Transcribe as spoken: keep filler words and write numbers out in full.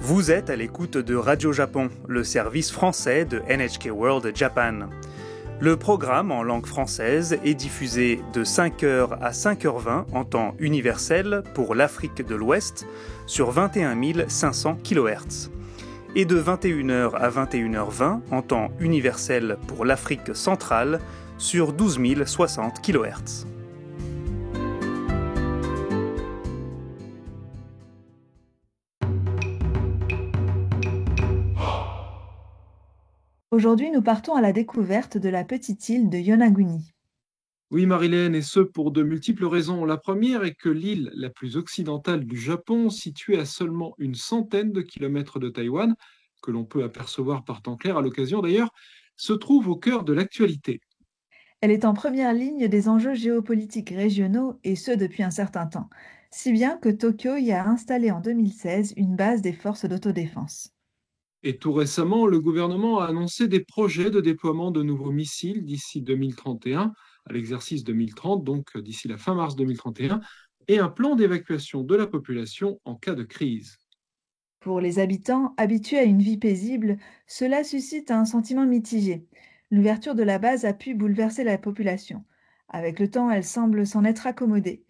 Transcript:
Vous êtes à l'écoute de Radio Japon, le service français de N H K World Japan. Le programme en langue française est diffusé de cinq heures à cinq heures vingt en temps universel pour l'Afrique de l'Ouest sur vingt et un mille cinq cents kilohertz et de vingt et une heures à vingt et une heures vingt en temps universel pour l'Afrique centrale sur douze mille soixante kilohertz. Aujourd'hui, nous partons à la découverte de la petite île de Yonaguni. Oui, Marilène, et ce pour de multiples raisons. La première est que l'île la plus occidentale du Japon, située à seulement une centaine de kilomètres de Taïwan, que l'on peut apercevoir par temps clair à l'occasion d'ailleurs, se trouve au cœur de l'actualité. Elle est en première ligne des enjeux géopolitiques régionaux, et ce depuis un certain temps, si bien que Tokyo y a installé en deux mille seize une base des forces d'autodéfense. Et tout récemment, le gouvernement a annoncé des projets de déploiement de nouveaux missiles d'ici deux mille trente et un, à l'exercice deux mille trente, donc d'ici la fin mars deux mille trente et un, et un plan d'évacuation de la population en cas de crise. Pour les habitants, habitués à une vie paisible, cela suscite un sentiment mitigé. L'ouverture de la base a pu bouleverser la population. Avec le temps, elle semble s'en être accommodée.